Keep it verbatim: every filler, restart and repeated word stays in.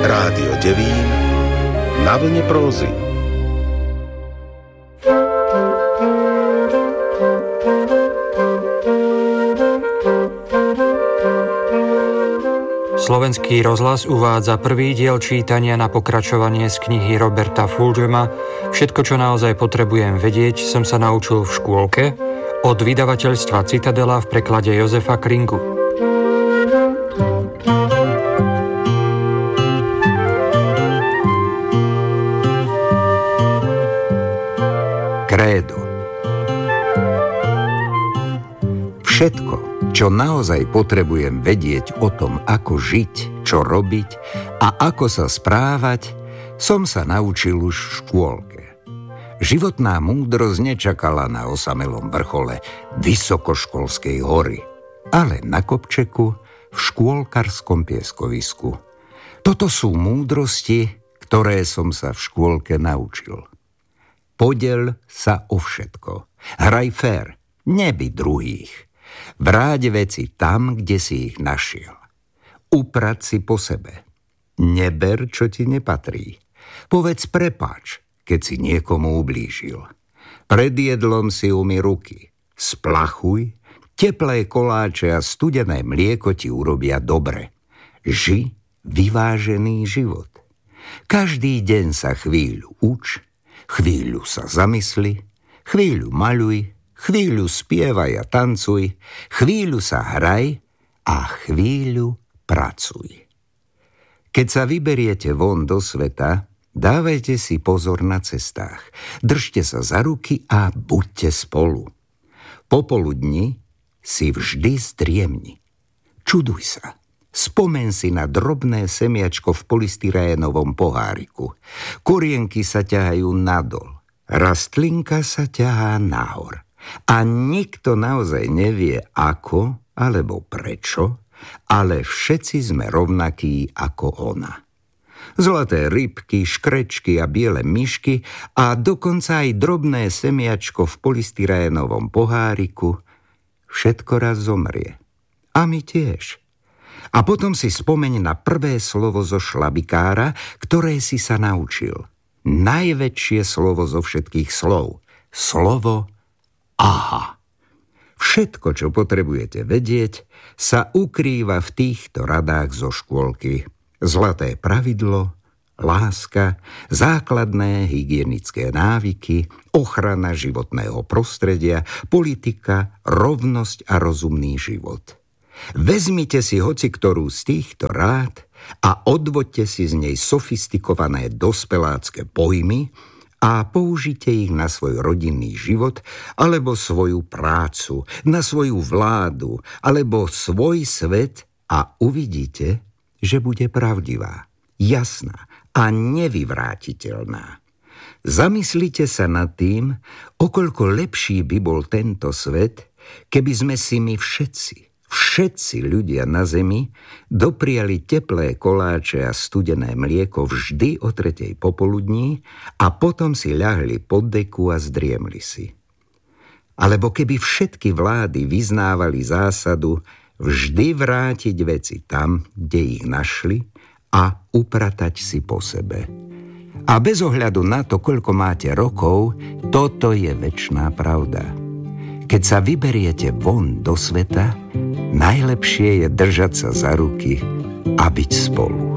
Rádio Devín na vlne prózy. Slovenský rozhlas uvádza prvý diel čítania na pokračovanie z knihy Roberta Fulghama Všetko, čo naozaj potrebujem vedieť, som sa naučil v škôlke od vydavateľstva Citadela v preklade Jozefa Kringu. Krédo. Všetko, čo naozaj potrebujem vedieť o tom, ako žiť, čo robiť a ako sa správať, som sa naučil už v škôlke. Životná múdrosť nečakala na osamelom vrchole vysokoškolskej hory, ale na kopčeku v škôlkarskom pieskovisku. Toto sú múdrosti, ktoré som sa v škôlke naučil. Podeľ sa o všetko. Hraj fér, nebyť druhých. Vráť veci tam, kde si ich našiel. Uprať si po sebe. Neber, čo ti nepatrí. Povedz prepáč, keď si niekomu ublížil. Pred jedlom si umyj ruky. Splachuj, teplé koláče a studené mlieko ti urobia dobre. Ži vyvážený život. Každý deň sa chvíľu uč, chvíľu sa zamysli, chvíľu maľuj, chvíľu spievaj a tancuj, chvíľu sa hraj a chvíľu pracuj. Keď sa vyberiete von do sveta, dávajte si pozor na cestách. Držte sa za ruky a buďte spolu. Popoludní si vždy zdriemni. Čuduj sa. Spomen si na drobné semiačko v polystyrénovom poháriku. Korienky sa ťahajú nadol. Rastlinka sa ťahá nahor. A nikto naozaj nevie ako alebo prečo, ale všetci sme rovnakí ako ona. Zlaté rybky, škrečky a biele myšky a dokonca aj drobné semiačko v polystyrénovom poháriku, všetko raz zomrie. A my tiež. A potom si spomeň na prvé slovo zo šlabikára, ktoré si sa naučil. Najväčšie slovo zo všetkých slov. Slovo aha. Všetko, čo potrebujete vedieť, sa ukrýva v týchto radách zo škôlky. Zlaté pravidlo, láska, základné hygienické návyky, ochrana životného prostredia, politika, rovnosť a rozumný život. Vezmite si hoci ktorú z týchto rád a odvoďte si z nej sofistikované dospelácké pojmy a použite ich na svoj rodinný život alebo svoju prácu, na svoju vládu alebo svoj svet a uvidíte, že bude pravdivá, jasná a nevyvrátiteľná. Zamyslite sa nad tým, okoľko lepší by bol tento svet, keby sme si my všetci, všetci ľudia na zemi dopriali teplé koláče a studené mlieko vždy o tretej popoludní a potom si ľahli pod deku a zdriemli si. Alebo keby všetky vlády vyznávali zásadu vždy vrátiť veci tam, kde ich našli a upratať si po sebe. A bez ohľadu na to, koľko máte rokov, toto je večná pravda. Keď sa vyberiete von do sveta, najlepšie je držať sa za ruky a byť spolu.